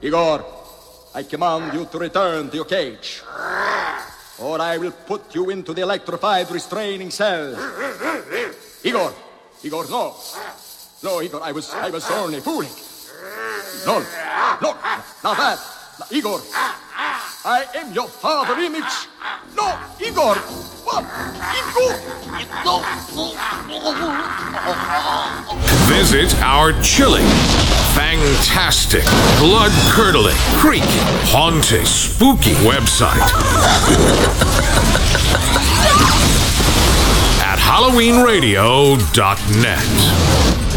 Igor, I command you to return to your cage, or I will put you into the electrified restraining cell. Igor, no. No, Igor, I was only fooling. No, look, now that, Igor, I am your father image. No, Igor, what? Igor! Visit our chilling, fantastic, blood-curdling, creepy, haunting, spooky website at HalloweenRadio.net.